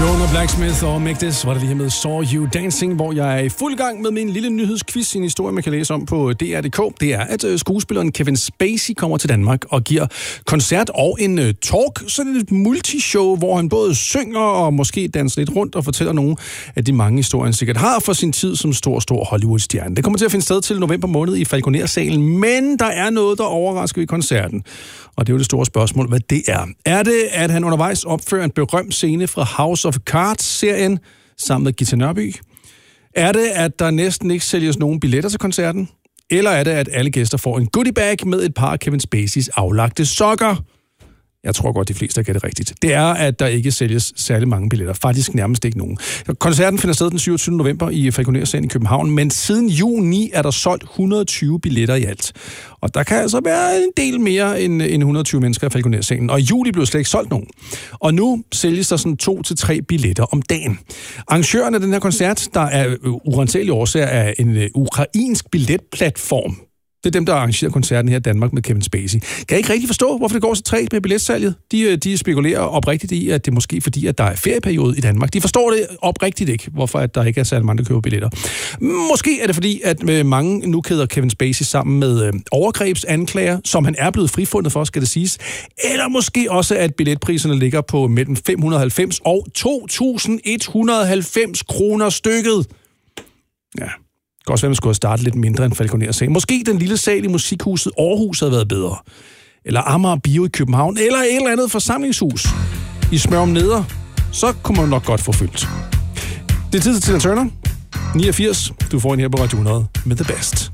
Jonah Blacksmith og Make This var det lige med Saw You Dancing, hvor jeg er i fuld gang med min lille nyhedsquiz, en historie, man kan læse om på DR.dk. Det er, at skuespilleren Kevin Spacey kommer til Danmark og giver koncert og en talk, sådan et multishow, hvor han både synger og måske danser lidt rundt og fortæller nogle af de mange historier, han sikkert har for sin tid som stor Hollywood-stjerne. Det kommer til at finde sted til november måned i Falconer-salen, men der er noget, der overrasker i koncerten. Og det er jo det store spørgsmål, hvad det er. Er det, at han undervejs opfører en berømt scene fra House of Cards-serien sammen med Gita Nørby? Er det, at der næsten ikke sælges nogen billetter til koncerten? Eller er det, at alle gæster får en goodie bag med et par af Kevin Spaceys aflagte sokker? Jeg tror godt, de fleste har gættet rigtigt. Det er, at der ikke sælges særlig mange billetter. Faktisk nærmest ikke nogen. Koncerten finder sted den 27. november i Falconer-salen i København, men siden juni er der solgt 120 billetter i alt. Og der kan altså være en del mere end 120 mennesker i Falconer-salen. Og i juli blev slet ikke solgt nogen. Og nu sælges der sådan 2-3 billetter om dagen. Arrangøren af den her koncert, der er urensagelige årsager af en ukrainsk billetplatform. Det er dem, der arrangerer koncerten her i Danmark med Kevin Spacey. Kan jeg ikke rigtig forstå, hvorfor det går så trægt med billetsalget? De spekulerer oprigtigt i, at det er måske fordi, at der er ferieperiode i Danmark. De forstår det oprigtigt ikke, hvorfor at der ikke er særlig mange, der køber billetter. Måske er det fordi, at mange nu kæder Kevin Spacey sammen med overgrebsanklager, som han er blevet frifundet for, skal det siges. Eller måske også, at billetpriserne ligger på mellem 590 og 2.190 kroner stykket. Ja. Det kan også være, at man skulle have startet lidt mindre end Falconer-salen. Måske den lille sal i Musikhuset Aarhus havde været bedre. Eller Amager Bio i København. Eller et eller andet forsamlingshus i Smørum Neder. Så kunne man nok godt få fyldt. Det er tid til Tina Turner. 89. Du får en her på Radio 100 med The Best.